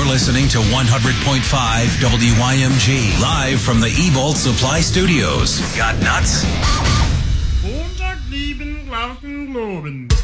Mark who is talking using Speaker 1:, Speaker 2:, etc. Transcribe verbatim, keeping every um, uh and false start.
Speaker 1: listening to one hundred point five W I M G, live from the E-Bolt Supply Studios. Got nuts?
Speaker 2: Montag, lieben, glauben, globen.